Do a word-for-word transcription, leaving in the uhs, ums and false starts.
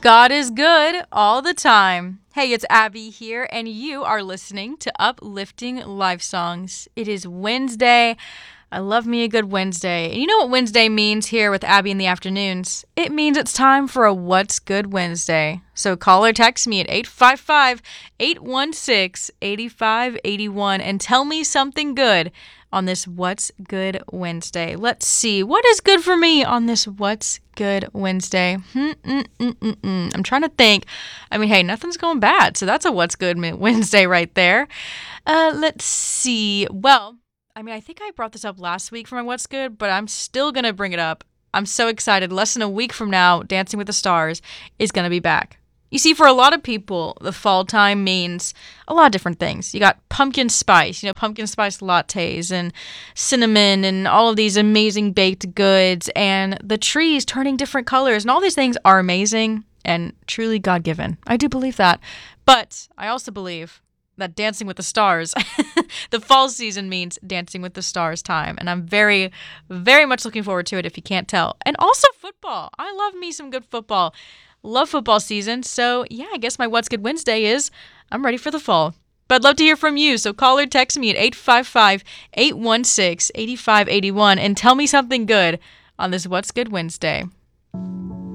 God is good all the time. Hey, it's Abby here, and you are listening to Uplifting Life Songs. It is Wednesday. I love me a good Wednesday. And you know what Wednesday means here with Abby in the afternoons? It means it's time for a What's Good Wednesday. So call or text me at eight five five, eight one six, eight five eight one and tell me something good on this What's Good Wednesday. Let's see. What is good for me on this What's Good Wednesday? Mm-mm-mm-mm-mm. I'm trying to think. I mean, hey, nothing's going bad. So that's a What's Good Wednesday right there. Uh, let's see. Well, I mean, I think I brought this up last week for my What's Good, but I'm still going to bring it up. I'm so excited. Less than a week from now, Dancing with the Stars is going to be back. You see, for a lot of people, the fall time means a lot of different things. You got pumpkin spice, you know, pumpkin spice lattes and cinnamon and all of these amazing baked goods and the trees turning different colors. And all these things are amazing and truly God-given. I do believe that. But I also believe that Dancing with the Stars, the fall season means Dancing with the Stars time. And I'm very, very much looking forward to it if you can't tell. And also football. I love me some good football. Love football season. So yeah, I guess my What's Good Wednesday is I'm ready for the fall. But I'd love to hear from you. So call or text me at eight five five, eight one six, eight five eight one and tell me something good on this What's Good Wednesday.